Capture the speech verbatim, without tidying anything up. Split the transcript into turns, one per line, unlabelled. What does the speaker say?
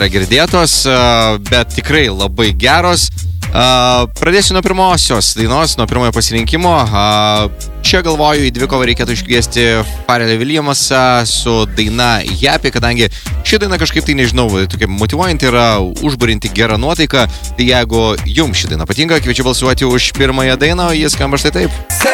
yra girdėtos, bet tikrai labai geros. Pradėsiu nuo pirmosios dainos, nuo pirmojo pasirinkimo. Čia galvoju, į dvikovą reikėtų iškviesti Pharrellą Williamsą su daina Happy, kadangi ši daina kažkaip tai, nežinau, tokia motyvuojanti yra, užburinti gerą nuotaiką. Tai jeigu jums ši daina patinka, kviečiu balsuoti už pirmąją dainą, jis skamba štai taip.